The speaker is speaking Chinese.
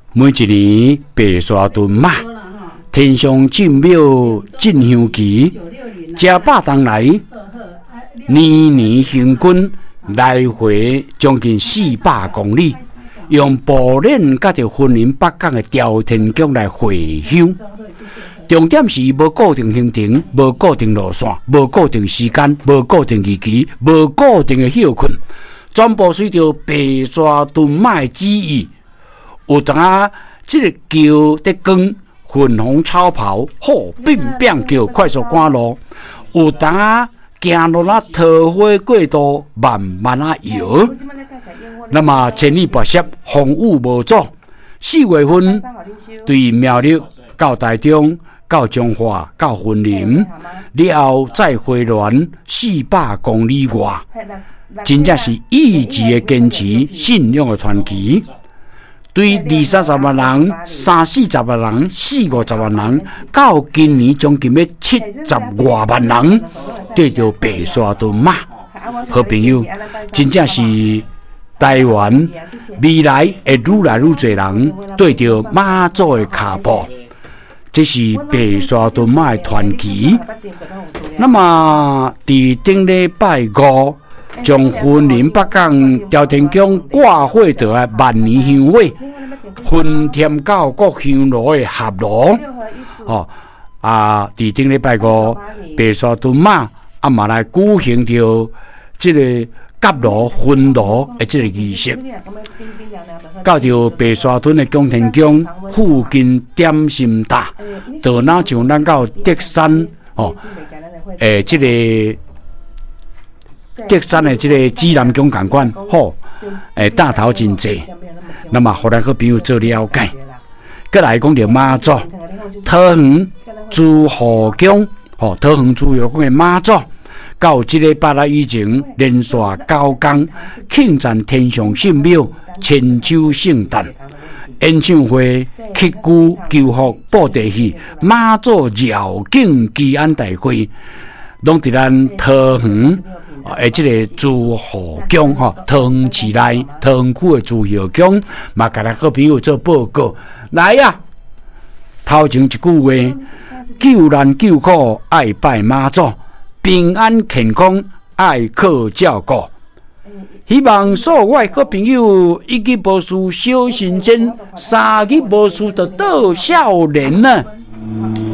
每一年白沙屯马天上进庙进香旗，车百当来，年年行军来回将近400公里，用步辇甲着云林北港的朝天宫来回乡。重点是无固定行程，无固定路线，无固定时间，无固定日期，无固定的休困，全部随着白沙屯马的旨意。有当啊，这个桥在光，粉红草袍，好变变桥快速赶路；有当啊，行路那桃花过道，慢慢啊摇。那么千里跋涉，风雨无阻。4月份对苗栗到台中。到彰化，到云林，了后再回銮400公里外，真正是意志的坚持，信仰的传奇。对20-30万人、30-40万人、40-50万人，到今年将近要70多万人，对着白沙屯马，好朋友，真正是台湾未来会愈来愈多人对着马祖的脚步。这是白沙屯马的传奇。那么，在顶礼拜5，将云林北港朝天宫挂火道的万年香火，分添到各香炉的合炉。在顶礼拜5，白沙屯马嘛来举行着这个夹炉分炉的这个仪式。到着白沙屯的宫天宫附近点心塔，就那像咱到德山这个德山的这个指南宫同款，大头真济。那么，互咱好朋友做了解。再来讲着马祖桃园朱河宫，桃园朱河宫的马祖。到这个8日以前，连续9天庆赞天上圣庙千秋圣诞演唱会、祈求求福、布袋戏、马祖绕境祈安大会，拢伫咱桃园这个朱河宫桃园市内桃园区的朱河宫，嘛甲咱好朋友做报告。来呀，头前一句话：救难救苦爱拜马祖。平安健康爱靠照顾，希望所有的好朋友一日无事小神仙，3日无事就到少年呢。